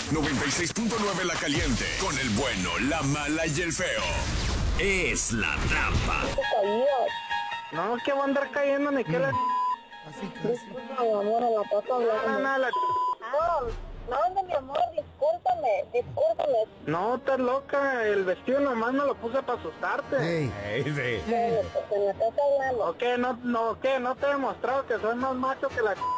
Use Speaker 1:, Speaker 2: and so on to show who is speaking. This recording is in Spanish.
Speaker 1: 96.9 La Caliente, con el bueno, la mala y el feo. Es la trampa.
Speaker 2: No, que va a andar cayendo ni que la...
Speaker 3: Así casi.
Speaker 4: Disculpa, mi amor, a la papa hablando. No, mi amor, discúlpame.
Speaker 2: No, estás loca, el vestido nomás me lo puse para asustarte.
Speaker 3: Ey,
Speaker 4: Te me estás hablando.
Speaker 2: ¿O qué? ¿No te he demostrado que soy más macho que la...